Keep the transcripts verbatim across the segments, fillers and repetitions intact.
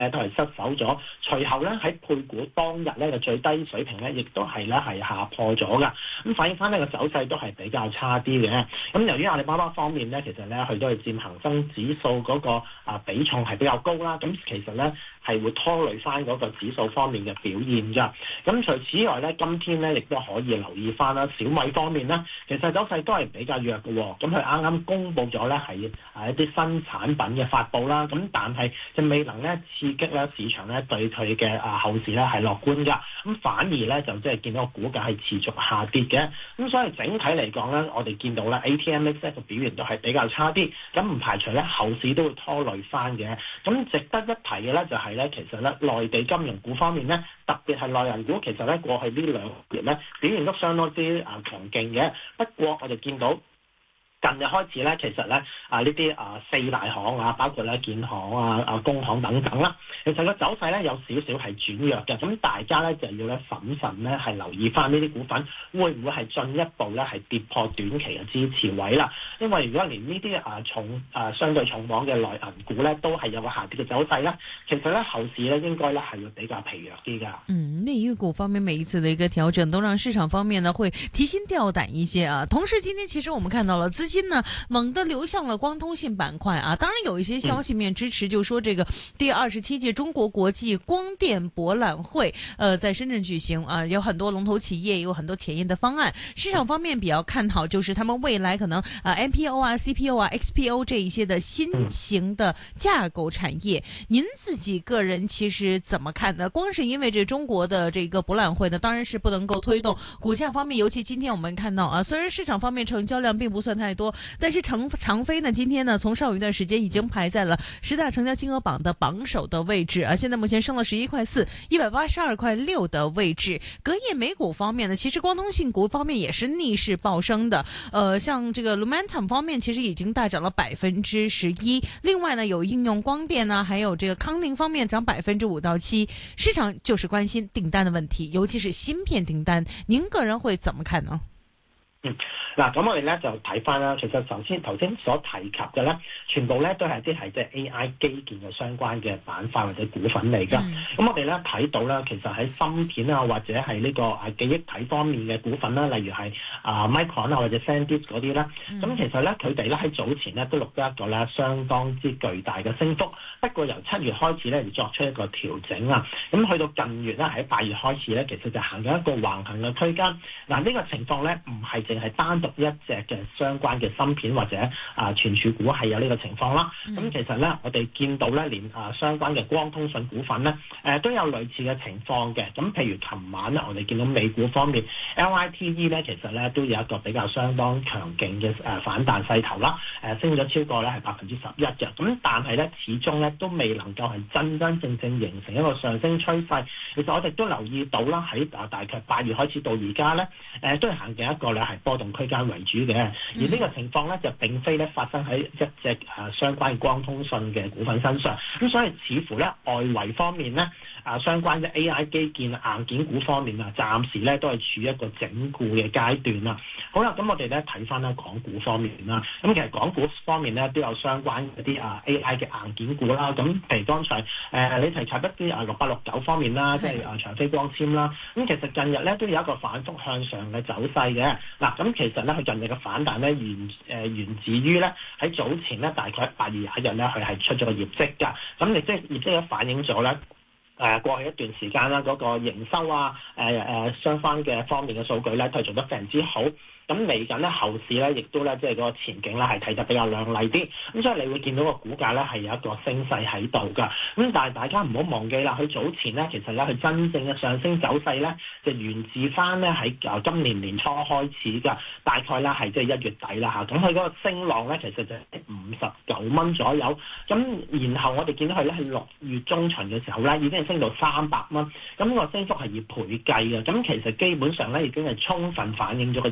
誒都係失守咗，隨後咧喺配股當日咧嘅最低水平咧，亦都係咧係下破咗㗎。咁反映翻呢個走勢都係比較差啲嘅。咁由於阿里巴巴方面咧，其實咧佢都係佔恒生指數嗰個啊比重係比較高啦。咁其實咧係會拖累翻嗰個指數方面嘅表現㗎。咁除此之外咧，今天咧亦都可以留意翻啦。小米方面咧，其實走勢都係比較弱嘅。咁佢啱啱公布咗咧係啊一啲新產品嘅發布啦。咁但係就未能咧刺激咧市場咧對佢嘅啊後市咧係樂觀㗎。咁反而咧就即係見到個股價係持續下跌嘅。咁所以整體嚟講咧，我哋見到咧 A T M X 咧個表現都係比較差啲。咁唔排除咧後市都會拖累翻嘅。咁值得一提嘅咧就係咧，其實咧內地金融股方面咧，特別係內銀股，其實咧過去呢兩個月咧表現都相當之啊強勁嘅。不過我哋見到近日開始咧，其實咧啊呢啲啊四大行啊，包括咧建行啊、啊工行等等啦，其實個走勢咧有少少係轉弱嘅。咁大家咧就要咧審慎咧係留意翻呢啲股份會唔會係進一步咧係跌破短期嘅支持位啦。因為如果連呢啲啊重啊相對重磅嘅內銀股咧都係有個下跌嘅走勢咧，其實咧後市咧應該咧係要比較疲弱啲㗎。 嗯，內銀股方面每一次的一個調整，都讓市場方面呢會提心吊膽一些啊。同時，今天其實我們看到了資金呢猛地流向了光通信板塊啊，當然有一些消息面支持，就說這個第二十七屆中國國際光電博覽會，呃，在深圳舉行啊，有很多龍頭企業，有很多前沿的方案。市場方面比較看好，就是他們未來可能啊 M P O 啊、C P O 啊、X P O 這一些的新型的架構產業。您自己個人其實怎麼看呢？光是因為這中國的這個博覽會呢，當然是不能夠推動股價方面，尤其今天我們看到啊，雖然市場方面成交量並不算太多。但是長長飛呢，今天呢，從上午一段時間已經排在了十大成交金額榜的榜首的位置啊，現在目前升了十一塊四，一百八十二塊六的位置。隔夜美股方面呢，其實光通信股方面也是逆勢暴升的，呃，像這個 Lumentum 方面其實已經大漲了百分之十一，另外呢有應用光電呢，還有這個康寧方面漲百分之五到七，市場就是關心訂單的問題，尤其是芯片訂單，您個人會怎麼看呢？ 嗯，嗱，咁我哋咧就睇翻啦。其實首先頭先所提及嘅咧，全部咧都係啲係即係 A I 基建嘅相關嘅板塊或者股份嚟㗎。咁、嗯、我哋咧睇到咧，其實喺芯片啊或者係呢個啊記憶體方面嘅股份啦，例如係啊 Micron 啊或者 SanDisk 嗰啲啦，咁、嗯、其實咧佢哋咧喺早前咧都錄得一個咧相當之巨大嘅升幅。不過由七月開始咧就作出一個調整啊。咁去到近月咧喺八月開始咧，其實就行緊一個橫行嘅區間。嗱、這、呢個情況咧唔係淨係單獨一隻嘅相關嘅芯片或者啊存儲股係有呢個情況啦。咁、嗯、其實咧，我哋見到咧，連啊相關嘅光通訊股份咧，誒、呃、都有類似嘅情況嘅。咁譬如琴晚咧，我哋見到美股方面 L I T E 咧，其實咧都有一個比較相當強勁嘅誒反彈勢頭啦。誒、呃、升咗超過咧係百分之十一嘅。咁但係咧，始終咧都未能夠係真真正正形成一個上升趨勢。其實我哋都留意到啦，喺啊大概八月開始到而家咧，誒、呃、都係行緊一個咧係波動區間為主嘅，而呢個情況咧就並非咧發生喺一隻誒相關嘅光通訊嘅股份身上，咁所以似乎咧外圍方面咧啊相關嘅 A I 基建硬件股方面啊，暫時咧都係處於一個整固嘅階段啦。好啦，咁我哋咧睇翻咧港股方面啦，咁其實港股方面咧都有相關一啲啊 A I 嘅硬件股啦，咁譬如剛才誒、呃、你提及一啲啊六八六九方面啦，即係啊長飛光纖啦，咁其實近日咧都有一個反覆向上嘅走勢嘅。嗱，咁其實咧佢近日嘅反彈咧源誒、呃、源自於咧喺早前咧大概八月廿一日咧佢係出咗個業績㗎，咁亦即係業績咧反映咗咧誒過去一段時間啦嗰個營收啊誒誒相關嘅方面嘅數據咧都係做得非常之好。咁嚟緊咧後市咧，亦都咧即係個前景咧係睇得比較亮麗啲，咁所以你會見到個股價咧係有一個升勢喺度㗎。咁但係大家唔好忘記啦，佢早前咧其實咧佢真正嘅上升走勢咧就源自翻咧喺誒今年年初開始㗎，大概咧係即係一月底啦嚇。咁佢嗰個升浪咧其實就係五十九蚊左右，咁然後我哋見到佢咧係六月中旬嘅時候咧已經係升到三百蚊，咁個升幅係以倍計嘅。咁其實基本上咧已經係充分反映咗個業績嘅。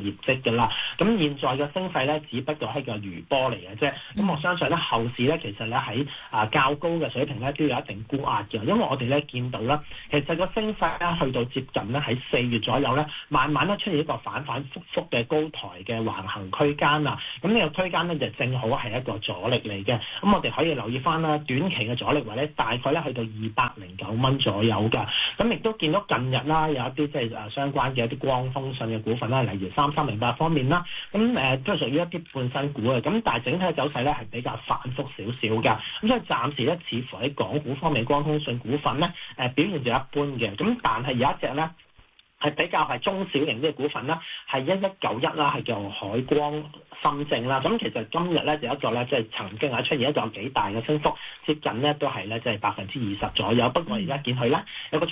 㗎啦。咁現在嘅升勢咧，只不過係個餘波嚟嘅啫。咁我相信咧，後市咧其實咧喺啊較高嘅水平咧都有一定沽壓嘅，因為我哋咧見到啦，其實個升勢咧去到接近咧喺四月左右咧，慢慢咧出現一個反反覆覆嘅高台嘅橫行區間啊。咁呢個區間咧就正好係一個阻力嚟嘅。咁我哋可以留意翻啦，短期嘅阻力位咧大概咧去到二百零九蚊左右㗎。咁亦都見到近日啦有一啲即係誒相關嘅一啲光通訊嘅股份啦，例如三三零八方面啦，咁誒都係屬於一啲半新股嘅。咁但係整體嘅走勢咧係比較反覆少少㗎。咁所以暫時咧似乎喺港股方面光通訊股份咧誒表現就一般嘅。咁但係有一隻咧係比較係中小型啲嘅股份啦，係一一九一啦，係叫海光深證啦。咁其實今日咧有一個咧，即係曾經係出現一個幾大嘅升幅，接近咧都係咧即係百分之二十左右。不過而家見佢咧有個